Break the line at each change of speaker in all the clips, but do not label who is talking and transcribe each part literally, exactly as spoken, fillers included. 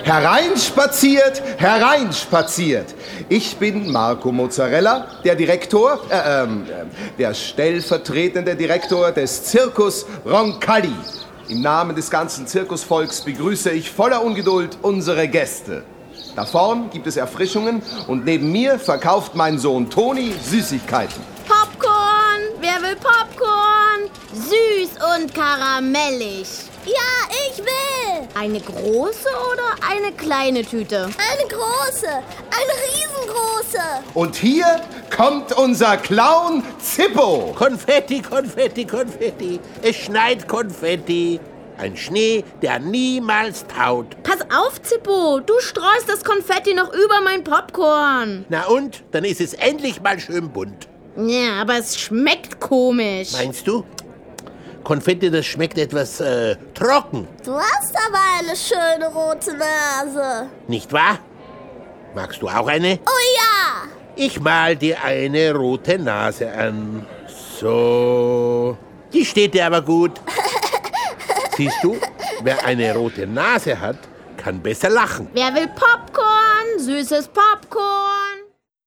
Hereinspaziert, hereinspaziert. Ich bin Marco Mozzarella, der Direktor, äh, ähm, der stellvertretende Direktor des Circus Roncalli. Im Namen des ganzen Zirkusvolks begrüße ich voller Ungeduld unsere Gäste. Da vorn gibt es Erfrischungen und neben mir verkauft mein Sohn Toni Süßigkeiten.
Popcorn! Wer will Popcorn? Süß und karamellig.
Ja, ich will!
Eine große oder eine kleine Tüte?
Eine große, eine riesengroße.
Und hier kommt unser Clown Zippo.
Konfetti, Konfetti, Konfetti. Es schneit Konfetti. Ein Schnee, der niemals taut.
Pass auf, Zippo, du streust das Konfetti noch über mein Popcorn.
Na und? Dann ist es endlich mal schön bunt.
Ja, aber es schmeckt komisch.
Meinst du? Konfetti, das schmeckt etwas äh, trocken.
Du hast aber eine schöne rote Nase.
Nicht wahr? Magst du auch eine?
Oh ja!
Ich mal dir eine rote Nase an. So. Die steht dir aber gut. Siehst du, wer eine rote Nase hat, kann besser lachen.
Wer will Popcorn? Süßes Popcorn.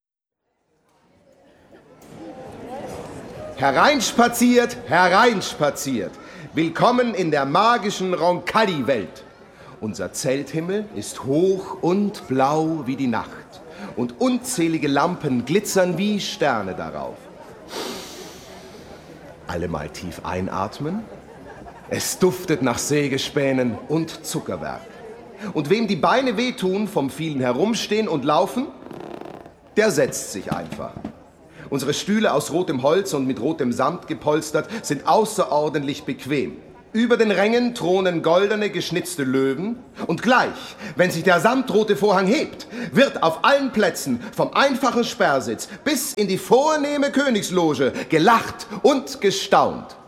Hereinspaziert, hereinspaziert. Willkommen in der magischen Roncalli-Welt. Unser Zelthimmel ist hoch und blau wie die Nacht. Und unzählige Lampen glitzern wie Sterne darauf. Alle mal tief einatmen. Es duftet nach Sägespänen und Zuckerwerk. Und wem die Beine wehtun vom vielen Herumstehen und Laufen, der setzt sich einfach. Unsere Stühle aus rotem Holz und mit rotem Samt gepolstert sind außerordentlich bequem. Über den Rängen thronen goldene, geschnitzte Löwen. Und gleich, wenn sich der samtrote Vorhang hebt, wird auf allen Plätzen, vom einfachen Sperrsitz bis in die vornehme Königsloge, gelacht und gestaunt.